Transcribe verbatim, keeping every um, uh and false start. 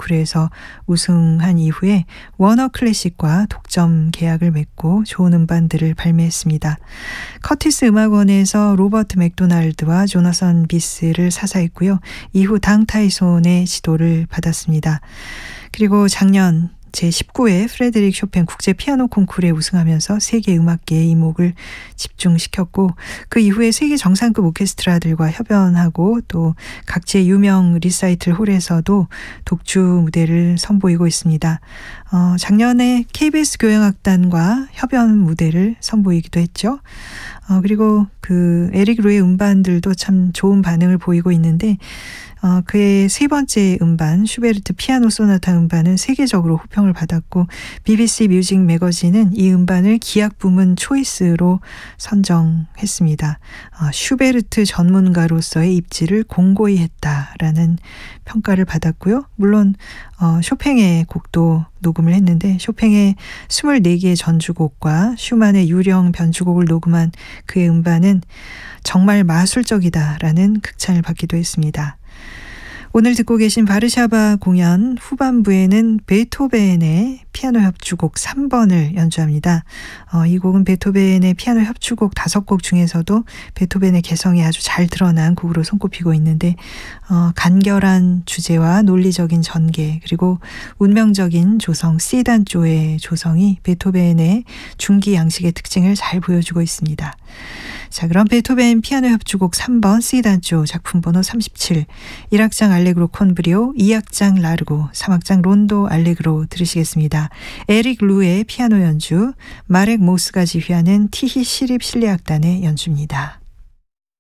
콩쿠르에서 우승한 이후에 워너 클래식과 독점 계약을 맺고 좋은 음반들을 발매했습니다. 커티스 음악원에서 로버트 맥도날드와 조나선 비스를 사사했고요. 이후 당타이손의 지도를 받았습니다. 그리고 작년 제십구 회 프레드릭 쇼팽 국제 피아노 콩쿠르에 우승하면서 세계 음악계에 이목을 집중시켰고 그 이후에 세계 정상급 오케스트라들과 협연하고 또 각지의 유명 리사이틀 홀에서도 독주 무대를 선보이고 있습니다. 어, 작년에 케이비에스 교향악단과 협연 무대를 선보이기도 했죠. 어, 그리고 그 에릭 루의 음반들도 참 좋은 반응을 보이고 있는데 어, 그의 세 번째 음반 슈베르트 피아노 소나타 음반은 세계적으로 호평을 받았고 비비씨 뮤직 매거진은 이 음반을 기악 부문 초이스로 선정했습니다. 어, 슈베르트 전문가로서의 입지를 공고히 했다라는 평가를 받았고요. 물론 어, 쇼팽의 곡도 녹음을 했는데 쇼팽의 스물네 개의 전주곡과 슈만의 유령 변주곡을 녹음한 그의 음반은 정말 마술적이다라는 극찬을 받기도 했습니다. 오늘 듣고 계신 바르샤바 공연 후반부에는 베토벤의 피아노 협주곡 삼 번을 연주합니다. 어, 이 곡은 베토벤의 피아노 협주곡 다섯 곡 중에서도 베토벤의 개성이 아주 잘 드러난 곡으로 손꼽히고 있는데 어, 간결한 주제와 논리적인 전개 그리고 운명적인 조성 C단조의 조성이 베토벤의 중기 양식의 특징을 잘 보여주고 있습니다. 자, 그럼 베토벤 피아노 협주곡 삼 번 C단조 작품 번호 삼십칠, 일 악장 알레그로 콘브리오, 이 악장 라르고, 삼 악장 론도 알레그로 들으시겠습니다. 에릭 루의 피아노 연주, 마렉 모스가 지휘하는 티히 시립 실내악단의 연주입니다.